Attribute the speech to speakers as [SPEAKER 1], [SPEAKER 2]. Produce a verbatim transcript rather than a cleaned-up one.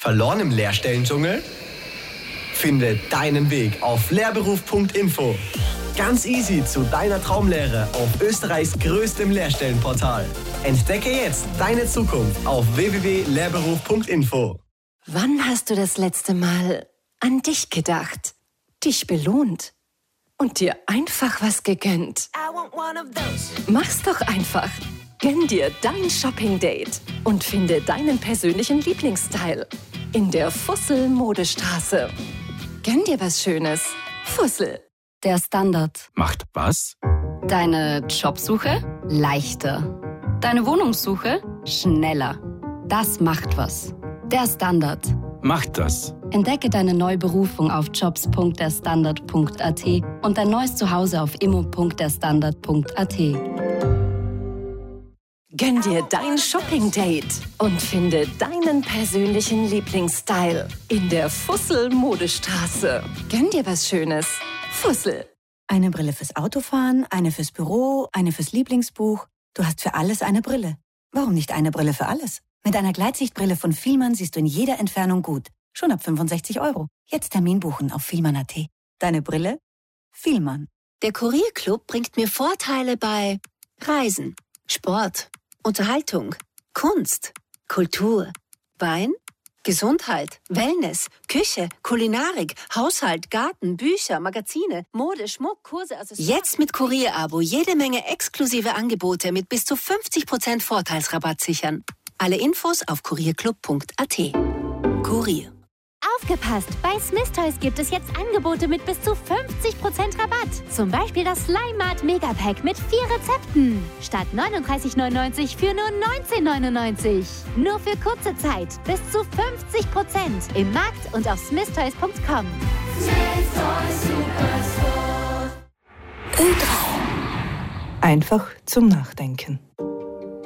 [SPEAKER 1] Verloren im Lehrstellendschungel? Finde deinen Weg auf lehrberuf punkt info. Ganz easy zu deiner Traumlehre auf Österreichs größtem Lehrstellenportal. Entdecke jetzt deine Zukunft auf w w w punkt lehrberuf punkt info.
[SPEAKER 2] Wann hast du das letzte Mal an dich gedacht, dich belohnt und dir einfach was gegönnt? Mach's doch einfach. Gönn dir dein Shopping-Date und finde deinen persönlichen Lieblingsstyle in der Fussel-Modestraße. Gönn dir was Schönes. Fussel.
[SPEAKER 3] Der Standard.
[SPEAKER 4] Macht was?
[SPEAKER 3] Deine Jobsuche leichter. Deine Wohnungssuche schneller. Das macht was. Der Standard.
[SPEAKER 4] Macht das.
[SPEAKER 3] Entdecke deine neue Berufung auf jobs punkt der standard punkt a t und dein neues Zuhause auf immo punkt der standard punkt a t.
[SPEAKER 2] Gönn dir dein Shopping-Date und finde deinen persönlichen Lieblingsstyle in der Fussel-Modestraße. Gönn dir was Schönes. Fussel.
[SPEAKER 5] Eine Brille fürs Autofahren, eine fürs Büro, eine fürs Lieblingsbuch. Du hast für alles eine Brille. Warum nicht eine Brille für alles? Mit einer Gleitsichtbrille von Fielmann siehst du in jeder Entfernung gut. Schon ab fünfundsechzig Euro. Jetzt Termin buchen auf fielmann punkt a t. Deine Brille? Fielmann.
[SPEAKER 6] Der Kurierclub bringt mir Vorteile bei Reisen, Sport, Unterhaltung, Kunst, Kultur, Wein, Gesundheit, Wellness, Küche, Kulinarik, Haushalt, Garten, Bücher, Magazine, Mode, Schmuck, Kurse, Accessoires. Jetzt mit Kurier-Abo jede Menge exklusive Angebote mit bis zu fünfzig Prozent Vorteilsrabatt sichern. Alle Infos auf kurierclub punkt a t. Kurier.
[SPEAKER 7] Aufgepasst! Bei Smith Toys gibt es jetzt Angebote mit bis zu fünfzig Prozent Rabatt. Zum Beispiel das Slime Mart Megapack mit vier Rezepten. Statt neununddreißig neunundneunzig für nur neunzehn neunundneunzig. Nur für kurze Zeit. Bis zu fünfzig Prozent. Im Markt und auf smith toys punkt com.
[SPEAKER 8] Smith Toys Superstore.
[SPEAKER 9] Einfach zum Nachdenken.